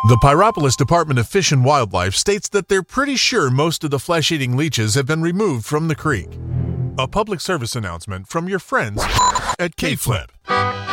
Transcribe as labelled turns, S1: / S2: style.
S1: The Pyropolis Department of Fish and Wildlife states that they're pretty sure most of the flesh-eating leeches have been removed from the creek. A public service announcement from your friends at K-Flip.